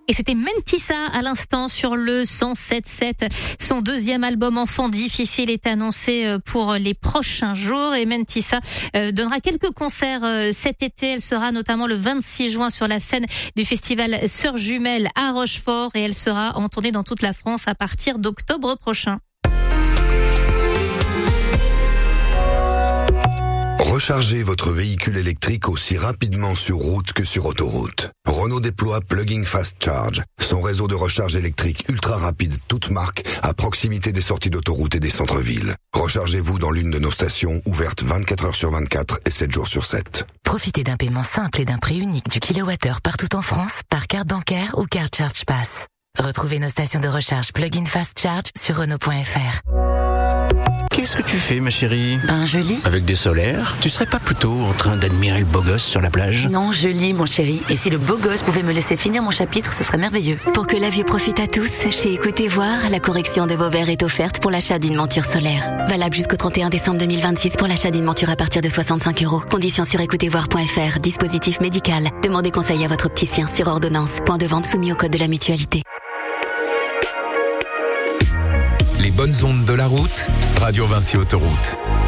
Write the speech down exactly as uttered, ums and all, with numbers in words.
Et c'était Mentissa à l'instant sur le cent sept sept. Son deuxième album Enfant difficile est annoncé pour les prochains jours et Mentissa donnera quelques concerts cet été. Elle sera notamment le vingt-six juin sur la scène du festival Sœurs Jumelles à Rochefort et elle sera en tournée dans toute la France à partir d'octobre prochain. Rechargez votre véhicule électrique aussi rapidement sur route que sur autoroute. Renault déploie Plug-in Fast Charge, son réseau de recharge électrique ultra rapide, toute marque, à proximité des sorties d'autoroute et des centres-villes. Rechargez-vous dans l'une de nos stations ouvertes vingt-quatre heures sur vingt-quatre et sept jours sur sept. Profitez d'un paiement simple et d'un prix unique du kilowattheure partout en France par carte bancaire ou carte Charge Pass. Retrouvez nos stations de recharge Plug-in Fast Charge sur Renault point F R. Qu'est-ce que tu fais, ma chérie? Ben, je lis. Avec des solaires? Tu serais pas plutôt en train d'admirer le beau gosse sur la plage? Non, je lis, mon chéri. Et si le beau gosse pouvait me laisser finir mon chapitre, ce serait merveilleux. Pour que la vue profite à tous, chez Écoutez Voir, la correction de vos verres est offerte pour l'achat d'une monture solaire. Valable jusqu'au trente et un décembre deux mille vingt-six pour l'achat d'une monture à partir de soixante-cinq euros. Conditions sur écoutez voir point F R. Dispositif médical. Demandez conseil à votre opticien sur ordonnance. Point de vente soumis au code de la mutualité. Les bonnes ondes de la route, Radio Vinci Autoroute.